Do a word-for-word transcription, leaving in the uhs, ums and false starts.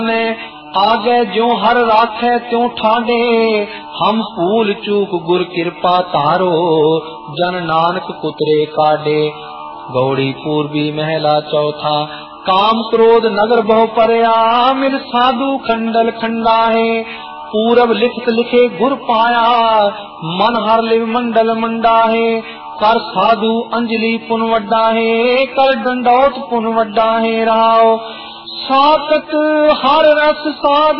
ने आगे जो हर राखे त्यों ठाडे, हम भूल चूक गुर कृपा तारो, जन नानक कुतरे काडे। गौड़ी पूर्वी महला चौथा, काम क्रोध नगर बहु परया, मिल साधु खंडल खंडा है। पूरब लिखत लिखे गुर पाया, मन हर लिव मंडल मंडा है। कर साधु अंजलि पुन वड्डा है, कर दंडौत पुन वड्डा है। राव साकत हर रस साध